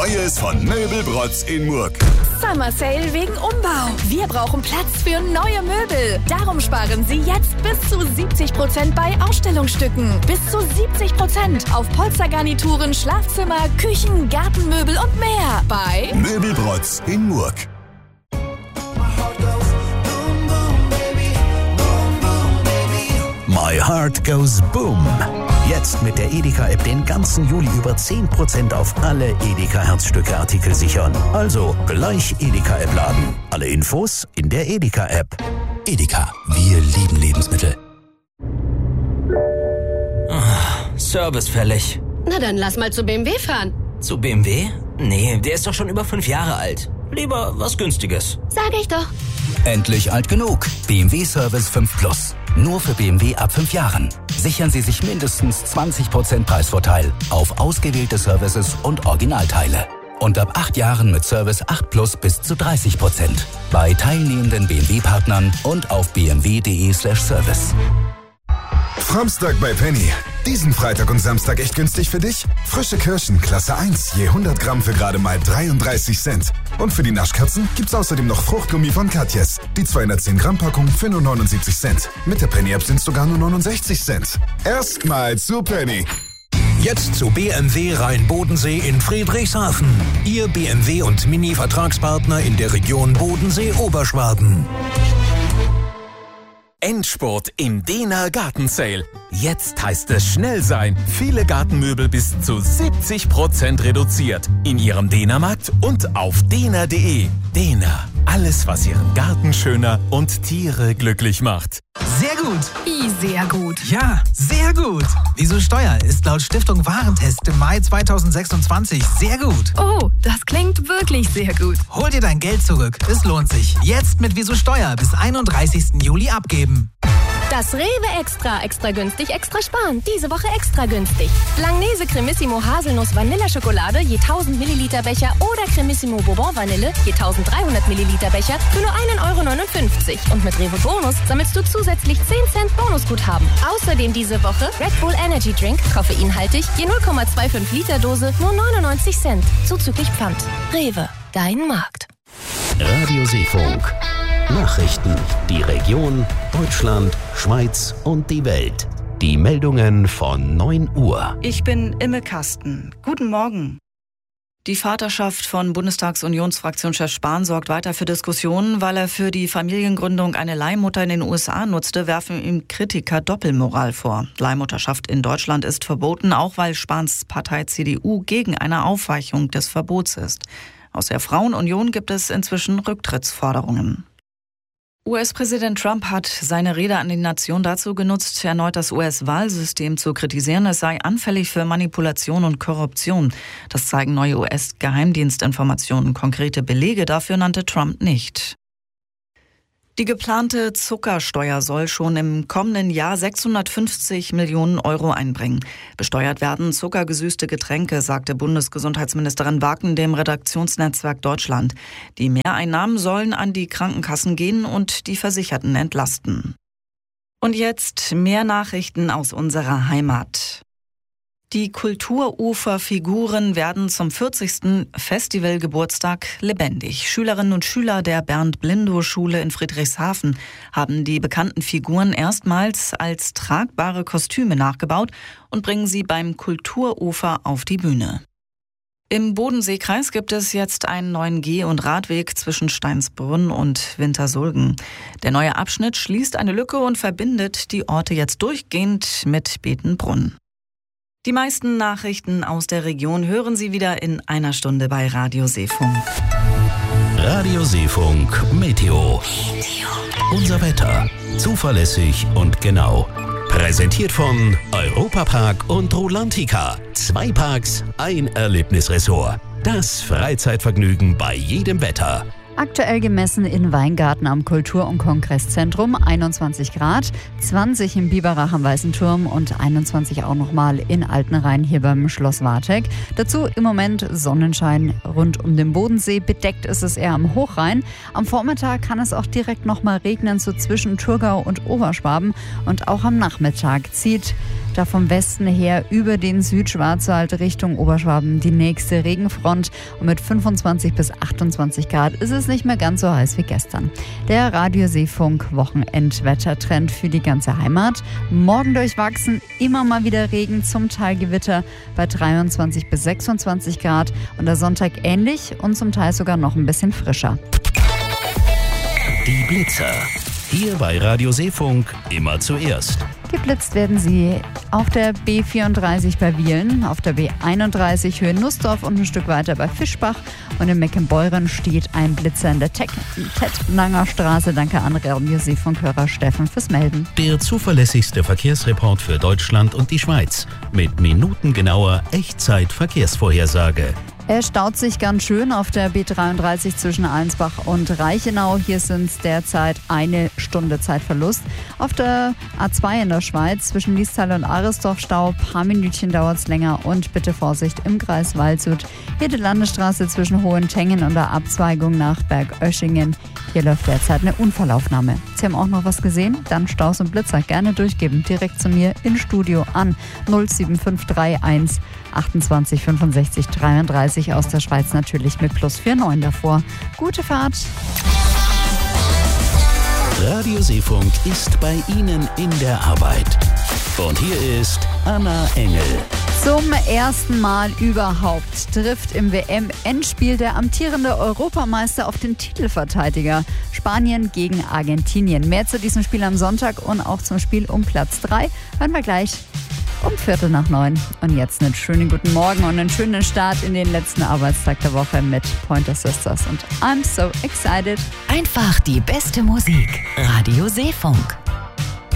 Neues von Möbelbrotz in Murg. Summer Sale wegen Umbau. Wir brauchen Platz für neue Möbel. Darum sparen Sie jetzt bis zu 70% bei Ausstellungsstücken. Bis zu 70% auf Polstergarnituren, Schlafzimmer, Küchen, Gartenmöbel und mehr. Bei Möbelbrotz in Murg. My Heart Goes Boom. Jetzt mit der Edeka-App den ganzen Juli über 10% auf alle Edeka-Herzstücke-Artikel sichern. Also gleich Edeka-App laden. Alle Infos in der Edeka-App. Edeka, wir lieben Lebensmittel. Service fällig. Na dann lass mal zu BMW fahren. Zu BMW? Nee, der ist doch schon über 5 Jahre alt. Lieber was Günstiges. Sag ich doch. Endlich alt genug. BMW Service 5 Plus. Nur für BMW ab 5 Jahren. Sichern Sie sich mindestens 20% Preisvorteil auf ausgewählte Services und Originalteile. Und ab 8 Jahren mit Service 8 Plus bis zu 30%. Bei teilnehmenden BMW-Partnern und auf bmw.de/service. Samstag bei Penny. Diesen Freitag und Samstag echt günstig für dich? Frische Kirschen, Klasse 1, je 100 Gramm für gerade mal 33 Cent. Und für die Naschkatzen gibt's außerdem noch Fruchtgummi von Katjes. Die 210 Gramm Packung für nur 79 Cent. Mit der Penny App sind's sogar nur 69 Cent. Erstmal zu Penny. Jetzt zu BMW Rhein-Bodensee in Friedrichshafen. Ihr BMW und Mini-Vertragspartner in der Region Bodensee-Oberschwaben. Endspurt im Dehner Gartensale. Jetzt heißt es schnell sein. Viele Gartenmöbel bis zu 70% reduziert. In Ihrem Dehnermarkt und auf dehner.de. Dehner. Alles, was Ihren Garten schöner und Tiere glücklich macht. Sehr gut. Wie sehr gut. Ja, sehr gut. Wieso Steuer ist laut Stiftung Warentest im Mai 2026 sehr gut. Oh, das klingt wirklich sehr gut. Hol dir dein Geld zurück. Es lohnt sich. Jetzt mit Wieso Steuer bis 31. Juli abgeben. Das Rewe Extra günstig, extra sparen. Diese Woche extra günstig. Langnese Cremissimo Haselnuss Vanilleschokolade je 1000 Milliliter Becher oder Cremissimo Bourbon Vanille je 1300 Milliliter Becher für nur 1,59 €. Und mit Rewe Bonus sammelst du zusätzlich 10 Cent Bonusguthaben. Außerdem diese Woche Red Bull Energy Drink, koffeinhaltig, je 0,25 Liter Dose, nur 99 Cent. Zuzüglich Pfand. Rewe, dein Markt. Radio Seefunk. Nachrichten, die Region, Deutschland, Schweiz und die Welt. Die Meldungen von 9 Uhr. Ich bin Imme Kasten. Guten Morgen. Die Vaterschaft von Bundestagsunionsfraktionschef Spahn sorgt weiter für Diskussionen, weil er für die Familiengründung eine Leihmutter in den USA nutzte, werfen ihm Kritiker Doppelmoral vor. Leihmutterschaft in Deutschland ist verboten, auch weil Spahns Partei CDU gegen eine Aufweichung des Verbots ist. Aus der Frauenunion gibt es inzwischen Rücktrittsforderungen. US-Präsident Trump hat seine Rede an die Nation dazu genutzt, erneut das US-Wahlsystem zu kritisieren. Es sei anfällig für Manipulation und Korruption. Das zeigen neue US-Geheimdienstinformationen. Konkrete Belege dafür nannte Trump nicht. Die geplante Zuckersteuer soll schon im kommenden Jahr 650 Millionen € einbringen. Besteuert werden zuckergesüßte Getränke, sagte Bundesgesundheitsministerin Wagen dem Redaktionsnetzwerk Deutschland. Die Mehreinnahmen sollen an die Krankenkassen gehen und die Versicherten entlasten. Und jetzt mehr Nachrichten aus unserer Heimat. Die Kulturufer-Figuren werden zum 40. Festivalgeburtstag lebendig. Schülerinnen und Schüler der Bernd-Blindow-Schule in Friedrichshafen haben die bekannten Figuren erstmals als tragbare Kostüme nachgebaut und bringen sie beim Kulturufer auf die Bühne. Im Bodenseekreis gibt es jetzt einen neuen Geh- und Radweg zwischen Steinsbrunn und Wintersulgen. Der neue Abschnitt schließt eine Lücke und verbindet die Orte jetzt durchgehend mit Betenbrunn. Die meisten Nachrichten aus der Region hören Sie wieder in einer Stunde bei Radio Seefunk. Radio Seefunk Meteo. Unser Wetter. Zuverlässig und genau. Präsentiert von Europapark und Rolantica. 2 Parks, ein Erlebnisressort. Das Freizeitvergnügen bei jedem Wetter. Aktuell gemessen in Weingarten am Kultur- und Kongresszentrum 21 Grad, 20 im Biberach am Weißen Turm und 21 auch nochmal in Altenrhein hier beim Schloss Warteck. Dazu im Moment Sonnenschein rund um den Bodensee, bedeckt ist es eher am Hochrhein. Am Vormittag kann es auch direkt nochmal regnen, so zwischen Thurgau und Oberschwaben, und auch am Nachmittag zieht da vom Westen her über den Südschwarzwald Richtung Oberschwaben die nächste Regenfront, und mit 25 bis 28 Grad ist es nicht mehr ganz so heiß wie gestern. Der Radioseefunk Wochenendwettertrend für die ganze Heimat. Morgen durchwachsen, immer mal wieder Regen, zum Teil Gewitter bei 23 bis 26 Grad, und der Sonntag ähnlich und zum Teil sogar noch ein bisschen frischer. Die Blitzer. Hier bei Radioseefunk immer zuerst. Geblitzt werden sie auf der B34 bei Wielen, auf der B31 Höhe Nussdorf und ein Stück weiter bei Fischbach, und in Meckenbeuren steht ein Blitzer in der Tettnanger Straße. Danke an Radioseefunkhörer Steffen fürs Melden. Der zuverlässigste Verkehrsreport für Deutschland und die Schweiz mit minutengenauer Echtzeit-Verkehrsvorhersage. Es staut sich ganz schön auf der B33 zwischen Allensbach und Reichenau. Hier sind es derzeit 1 Stunde Zeitverlust. Auf der A2 in der Schweiz zwischen Liestal und Aresdorf Stau. Paar Minütchen dauert es länger, und bitte Vorsicht im Kreis Waldshut. Hier die Landesstraße zwischen Hohentengen und der Abzweigung nach Bergöschingen. Hier läuft derzeit eine Unfallaufnahme. Sie haben auch noch was gesehen? Dann Staus und Blitzer gerne durchgeben. Direkt zu mir ins Studio an 07531 28 65 33 aus der Schweiz, natürlich mit +49 davor. Gute Fahrt! Radioseefunk ist bei Ihnen in der Arbeit. Und hier ist Anna Engel. Zum ersten Mal überhaupt trifft im WM-Endspiel der amtierende Europameister auf den Titelverteidiger. Spanien gegen Argentinien. Mehr zu diesem Spiel am Sonntag und auch zum Spiel um Platz 3 hören wir gleich um 8:45. Und jetzt einen schönen guten Morgen und einen schönen Start in den letzten Arbeitstag der Woche mit Pointer Sisters und I'm so excited. Einfach die beste Musik. Radio Seefunk.